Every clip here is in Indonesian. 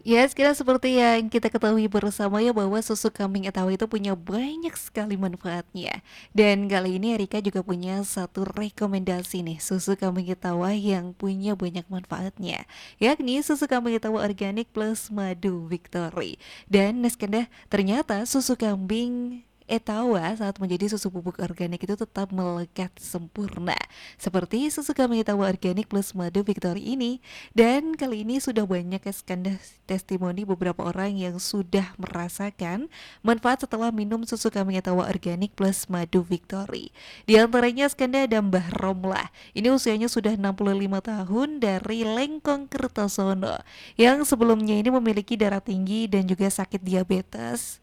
Ya, sekarang seperti yang kita ketahui bersama ya bahwa susu kambing Etawa itu punya banyak sekali manfaatnya. Dan kali ini Erika juga punya satu rekomendasi nih, susu kambing Etawa yang punya banyak manfaatnya, yakni susu kambing Etawa organik plus madu Victory. Dan Neskenda, ternyata susu kambing Etawa saat menjadi susu bubuk organik itu tetap melekat sempurna seperti susu kambing Etawa organik plus madu Victory ini. Dan kali ini sudah banyak ya skanda testimoni beberapa orang yang sudah merasakan manfaat setelah minum susu kambing Etawa organik plus madu Victory. Di antaranya skanda ada Mbah Romlah. Ini usianya sudah 65 tahun dari Lengkong Kertosono yang sebelumnya ini memiliki darah tinggi dan juga sakit diabetes.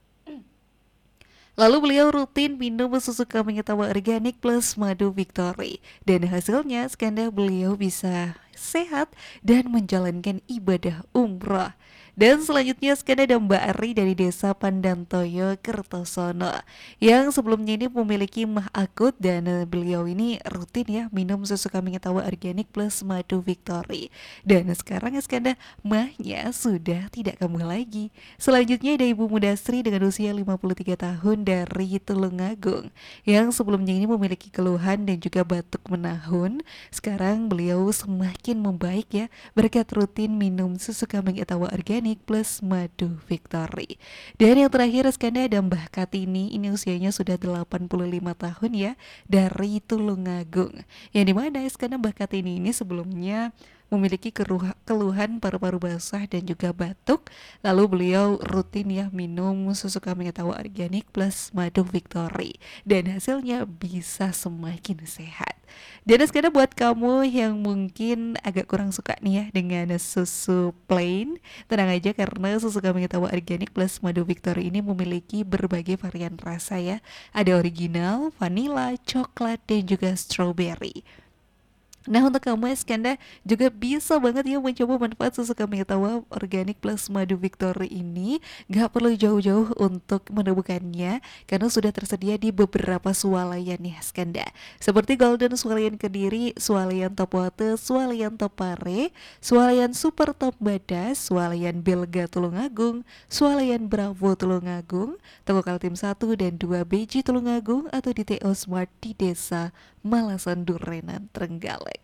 Lalu beliau rutin minum susu kambing Etawa organik plus madu Victory. Dan hasilnya skanda beliau bisa sehat dan menjalankan ibadah umrah. Dan selanjutnya skanda ada Mbak Ari dari desa Pandantoyo, Kertosono yang sebelumnya ini memiliki mah akut dan beliau ini rutin ya minum susu kambing Etawa organik plus madu Victory. Dan sekarang skanda mahnya sudah tidak kambuh lagi. Selanjutnya ada Ibu Mudasri dengan usia 53 tahun dari Tulungagung yang sebelumnya ini memiliki keluhan dan juga batuk menahun. Sekarang beliau semakin membaik ya berkat rutin minum susu kambing Etawa organik plus madu Victory. Dan yang terakhir skanda ada Mbah Kartini, ini usianya sudah 85 tahun ya dari Tulungagung. Yang dimana skanda Mbah Kartini ini sebelumnya memiliki keluhan paru-paru basah dan juga batuk. Lalu beliau rutin ya minum susu kambing Etawa organik plus madu Victory dan hasilnya bisa semakin sehat. Dan sekarang buat kamu yang mungkin agak kurang suka nih ya dengan susu plain, tenang aja karena susu kambing Etawa organik plus madu Victory ini memiliki berbagai varian rasa ya. Ada original, vanilla, coklat dan juga strawberry. Nah untuk kamu Iskanda juga bisa banget ya mencoba manfaat susu kambing Etawa organik plus madu Victory ini. Gak perlu jauh-jauh untuk menemukannya karena sudah tersedia di beberapa swalayan ya Iskanda. Seperti Golden Swalayan Kediri, Swalayan Topwate, Swalayan Topare, Swalayan Super Top Badas, Swalayan Belga Tulungagung, Swalayan Bravo Tulungagung, Toko Kaltim 1 dan 2 BJ Tulungagung atau di TO Smart di Desa Malasan Durenan Trenggalek.